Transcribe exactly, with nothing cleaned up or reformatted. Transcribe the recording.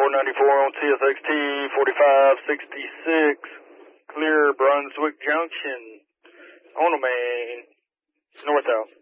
four ninety-four on T S X T forty-five sixty-six. Clear Brunswick Junction. On a main. North out.